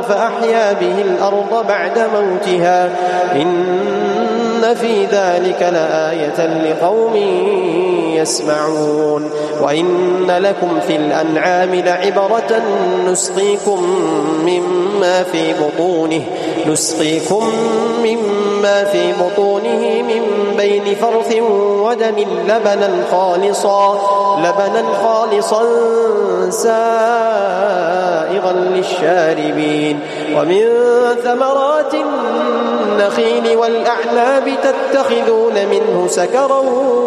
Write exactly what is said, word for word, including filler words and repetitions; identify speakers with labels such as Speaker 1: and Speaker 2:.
Speaker 1: فأحيا به الأرض بعد موتها إن في ذلك لآية لقوم يسمعون وإن لكم في الأنعام لعبرة نسقيكم مما في بطونه نسقيكم مما في بطونه من بين فرث ودم لبنا خالصا لبنا خالصا سائغا للشاربين ومن ثمرات النخيل والأعناب تتخذون منه سكرا